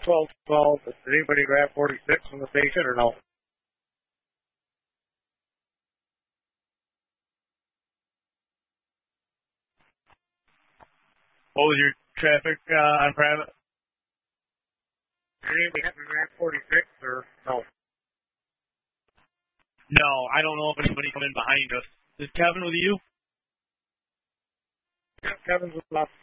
1212. Did anybody grab 46 from the station or no? What was your traffic on private? Did anybody happen to grab 46 or no? No, I don't know if anybody come in behind us. Is Kevin with you? Yeah, Kevin's with us.